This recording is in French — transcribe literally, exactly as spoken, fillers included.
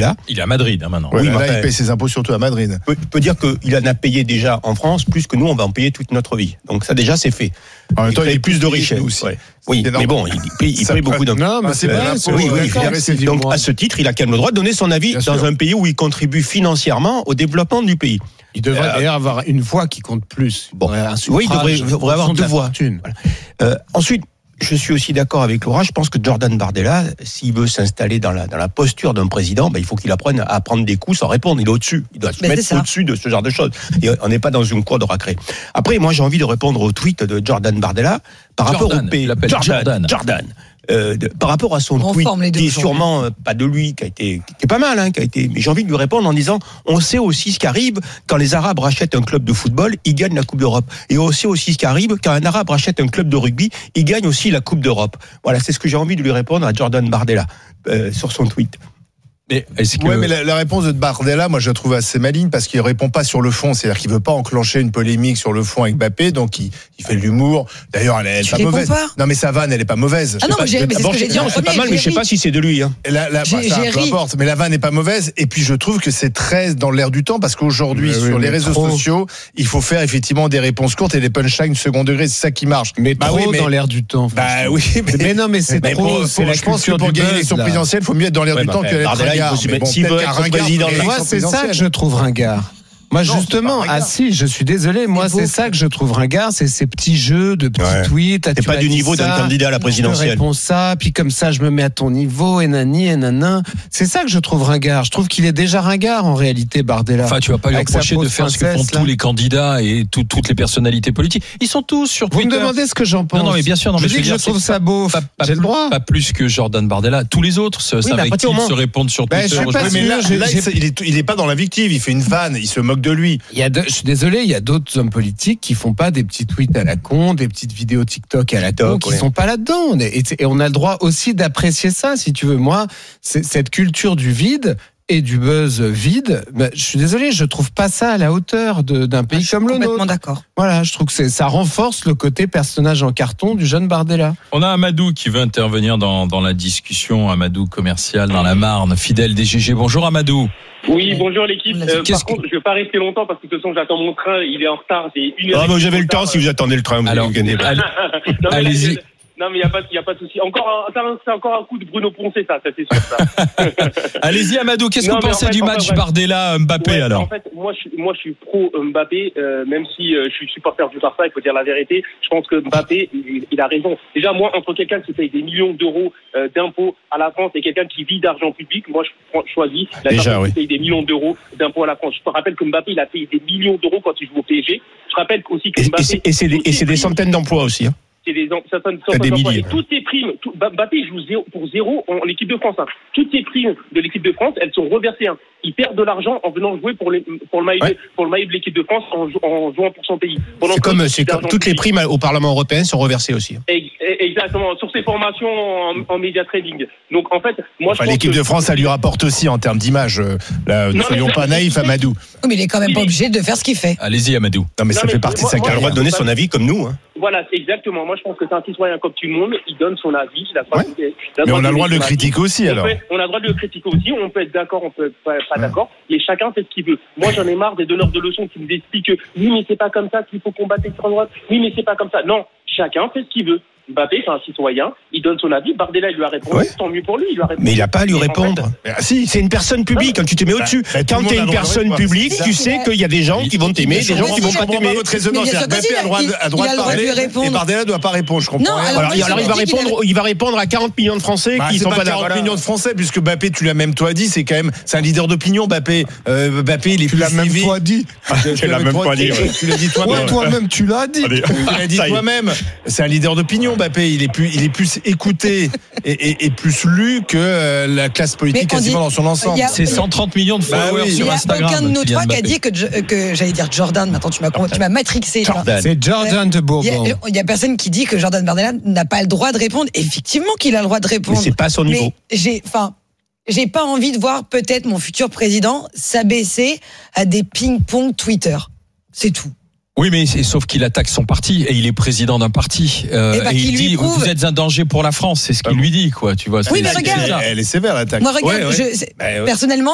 Bardella. Il est à Madrid hein, maintenant. Ouais, oui, là, mais il paye ses impôts surtout à Madrid. On peut, peut dire qu'il en a payé déjà en France plus que nous, on va en payer toute notre vie. Donc ça déjà, c'est fait. En même il temps, il paye est plus de richesse. aussi. Ouais. Oui, C'est mais bon, il paye, il paye beaucoup d'impôts. Non, mais c'est Euh, vrai. oui, oui, c'est oui. Donc à ce titre, il a quand même le droit de donner son avis Bien dans sûr. un pays où il contribue financièrement au développement du pays. Il devrait Euh, d'ailleurs avoir une voix qui compte plus. Bon. Un Oui, il devrait, suffrage, devrait avoir fonction de deux la voix. fortune. Voilà. Euh, ensuite, je suis aussi d'accord avec Laura. Je pense que Jordan Bardella, s'il veut s'installer dans la, dans la posture d'un président, ben, il faut qu'il apprenne à prendre des coups sans répondre. Il est au-dessus. Il doit se Ben, mettre c'est ça. au-dessus de ce genre de choses. Et on n'est pas dans une cour de récré. Après, moi, j'ai envie de répondre au tweet de Jordan Bardella par Jordan, rapport au pays. il l'appelle Jordan. Jordan. Euh, de, par rapport à son On tweet, forme les deux qui est aujourd'hui. sûrement euh, pas de lui, qui a été, qui est pas mal, hein, qui a été. Mais j'ai envie de lui répondre en disant, on sait aussi ce qui arrive quand les Arabes rachètent un club de football, ils gagnent la Coupe d'Europe. Et on sait aussi ce qui arrive quand un Arabe rachète un club de rugby, il gagne aussi la Coupe d'Europe. Voilà, c'est ce que j'ai envie de lui répondre à Jordan Bardella euh, sur son tweet. Mais est-ce que Ouais, mais la, la réponse de Bardella, moi, je la trouve assez maligne parce qu'il répond pas sur le fond. C'est-à-dire qu'il veut pas enclencher une polémique sur le fond avec Mbappé, donc il, il fait de l'humour. D'ailleurs, elle, elle est Tu pas réponds mauvaise. pas Non, mais sa vanne, elle est pas mauvaise. Ah non, mais, j'ai- mais c'est ce Bon, que j'ai dit en c'est pas premier. mal, mais je sais j'ai pas ri. si c'est de lui. Hein. La, la, bah, J'ai- ça, j'ai peu ri. importe, mais la vanne n'est pas mauvaise. Et puis je trouve que c'est très dans l'air du temps parce qu'aujourd'hui, Mais oui, sur les mais réseaux trop. sociaux, il faut faire effectivement des réponses courtes et des punchlines second degré. C'est ça qui marche. Mais bah trop oui, mais, dans l'air du temps. bah franchement. oui, mais, Mais non, mais c'est mais trop. pour- c'est pour- la je pense que culture pour du gagner buzz, l'élection là. présidentielle, il faut mieux être dans l'air Ouais, du bah, temps que d'être Bardella, il ringard. faut se Mais mettre- bon, s'il peut-être veut qu'un être ringard président pour de la- Moi, l'élection c'est ça que présidentielle. je trouve ringard. Moi, Non, c'est justement, pas ah ringard. si, je suis désolé. Moi, c'est ça que je trouve ringard, c'est ces petits jeux de petits Ouais. tweets. Ah, C'est tu pas m'as du dit niveau d'un ça, candidat à la Je te présidentielle. réponds ça, puis comme ça, je me mets à ton niveau, et nani, et nanan. C'est ça que je trouve ringard. Je trouve qu'il est déjà ringard, en réalité, Bardella. Enfin, tu vas pas lui Avec sa reprocher de fausse faire ce que font princesse, tous là. les candidats et tout- toutes les personnalités politiques. Ils sont tous sur Vous me Twitter. demandez ce que j'en pense. Non, non, mais bien sûr, non, je mais dis je veux que je dire, trouve c'est ça beau. Pas, pas- J'ai le droit. pas plus que Jordan Bardella. Tous les autres se- Oui, savent mais avec après, qui au moins- se répondent sur Ben, je Twitter. suis pas Oui, mais là, sûr, là, j'ai- il, est, il est pas dans l'invictive, il fait une vanne, il se moque de lui. Il y a de- je suis désolé, il y a d'autres hommes politiques qui font pas des petits tweets à la con, des petites vidéos TikTok à la con, TikTok, qui ouais. sont pas là-dedans. Et, et on a le droit aussi d'apprécier ça, si tu veux. Moi, c'est, cette culture du vide et du buzz vide, ben, je suis désolé, je trouve pas ça à la hauteur de- d'un pays Je suis comme le complètement nôtre. d'accord. Voilà, je trouve que c'est, ça renforce le côté personnage en carton du jeune Bardella. On a Amadou qui veut intervenir dans, dans la discussion. Amadou commercial dans la Marne, fidèle des G G. Bonjour Amadou. Oui, bonjour l'équipe. Euh, Qu'est-ce par contre, je ne vais pas rester longtemps parce que de toute façon, j'attends mon train. Il est en retard. J'ai une heure. Ah, et bah, demie j'avais de le temps retard. si vous attendez le train. Vous Alors, allez gagner. allez- Non, mais allez-y. là, Non, mais il n'y a, pas- y a pas de souci. Encore un, c'est un- c'est encore un coup de Bruno Poncet, ça, ça c'est sûr. Ça. Allez-y Amadou, qu'est-ce que Non, vous mais pensez en fait, du en match fait, Bardella-Mbappé Ouais, alors En fait, moi, je, suis- moi, je suis pro Mbappé, euh, même si euh, je suis supporter du Barça, il faut dire la vérité. Je pense que Mbappé, il, il a raison. Déjà, moi, entre quelqu'un qui paye des millions d'euros euh, d'impôts à la France et quelqu'un qui vit d'argent public, moi, je pro- choisis la Déjà, personne oui. qui paye des millions d'euros d'impôts à la France. Je te rappelle que Mbappé, il a payé des millions d'euros quand il joue au P S G. Je rappelle aussi que Et, Mbappé... et c'est- et c'est des, et c'est des toutes ses centaines d'emplois aussi. Hein. c'est des em- certaines T'as des certaines emplois. milliers. Et toutes ces primes, tout, Mbappé il joue zéro, pour zéro en, en équipe de France. Hein. Toutes ces primes de l'équipe de France, elles sont reversées. Hein. Il perd de l'argent en venant jouer pour, les, pour, le, maillot, Ouais. pour le maillot de l'équipe de France en, jou- en jouant pour son pays. Pendant C'est que comme, l'autre, c'est il perd comme toutes les d'argent primes au Parlement européen sont reversées aussi. Ex- Exactement, sur ses formations en, en média trading. Donc en fait, moi Enfin, je pense l'équipe que- de France, ça lui rapporte aussi en termes d'image. euh, Là, ne Non, soyons mais- pas naïfs, Amadou. Oui, mais il est quand même Oui, pas mais- obligé de faire ce qu'il fait. Allez-y Amadou. Non, mais Non, ça mais fait partie de moi- sa moi, Il a le droit carrière. de donner son avis comme nous. Hein. Voilà, exactement. Moi je pense que c'est un citoyen comme tout le monde, il donne son avis. Il a pas- Ouais. il Mais on a le droit de le donner son avis. critiquer aussi, On alors. peut- on a le droit de le critiquer aussi, on peut être d'accord, on peut être pas, pas d'accord, mais chacun fait ce qu'il veut. Moi, j'en ai marre des donneurs de leçons qui nous expliquent que oui, mais c'est pas comme ça qu'il faut combattre l'extrême droite, oui, mais c'est pas comme ça. Non, chacun fait ce qu'il veut. Mbappé, c'est un citoyen, il donne son avis, Bardella, il lui a répondu, Ouais. tant mieux pour lui, il lui a répondu. Mais il n'a pas à lui Et en fait, répondre. Ah, si, C'est une personne publique. Quand tu te mets au-dessus, bah, tout quand le monde tu es a une le droit de personne répondre. publique, C'est tu ça. sais qu'il y a des gens qui vont t'aimer, des gens qui vont Je pas comprends pas t'aimer. votre raisonnement. Mais bien sûr C'est-à-dire, que Mbappé si, a le droit de- il- a le droit il a de le droit de lui parler répondre. et Bardella ne doit pas répondre. Je comprends Non, rien. alors, Alors, il, alors, il va il dit qu'il répondre, il va répondre à quarante millions de Français Bah, qui c'est sont pas pas quarante d'accord. millions de Français, puisque Mbappé, tu l'as même toi dit, c'est quand même, c'est un leader d'opinion, Mbappé. Euh, Mbappé, il est Tu plus l'as même suivi. toi dit. Tu l'as même pas dit. Tu l'as dit toi-même. Ouais, toi-même, tu l'as dit. Tu l'as dit Ça y est. toi-même. C'est un leader d'opinion, Mbappé. Il est plus, il est plus écouté et, et, et plus lu que euh, la classe politique Mais on quasiment dit- dans son ensemble. il y a- C'est cent trente millions de Bah followers oui. Il sur n'y a Instagram. aucun de nous Kylian trois qui a Mbappé. dit que, Jo- que j'allais dire Jordan, maintenant tu m'as, tu m'as matrixé. tu vois. Jordan. C'est Jordan de Il y, Bourbon. a, il y a personne qui dit que Jordan Bardella n'a pas le droit de répondre. Effectivement qu'il a le droit de Mais répondre. c'est pas à son niveau. Mais j'ai, enfin, j'ai pas envie de voir peut-être mon futur président s'abaisser à des ping-pong Twitter. C'est tout. Oui, mais c'est- sauf qu'il attaque son parti et il est président d'un parti. Euh, Eh ben, et qu'il il lui dit prouve. vous êtes un danger pour la France, c'est ce qu'il lui dit, quoi. Tu vois. Oui, c'est- mais c'est- regarde. c'est ça. Elle est sévère, l'attaque. Moi, regarde, Ouais, ouais. je- c'est- Bah, ouais. personnellement,